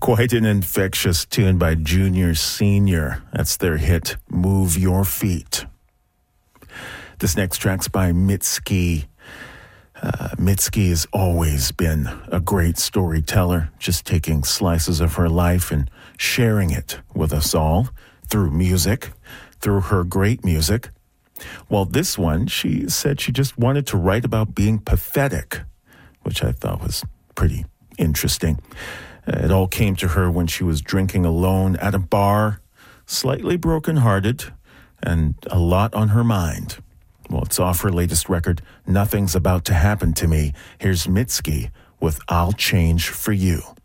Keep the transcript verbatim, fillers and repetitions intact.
Quite an infectious tune by Junior Senior. That's their hit, Move Your Feet. This next track's by Mitski. Uh, Mitski has always been a great storyteller, just taking slices of her life and sharing it with us all through music, through her great music. Well, this one, she said she just wanted to write about being pathetic, which I thought was pretty interesting. It all came to her when she was drinking alone at a bar, slightly brokenhearted, and a lot on her mind. Well, it's off her latest record, Nothing's About to Happen to Me. Here's Mitski with I'll Change for You.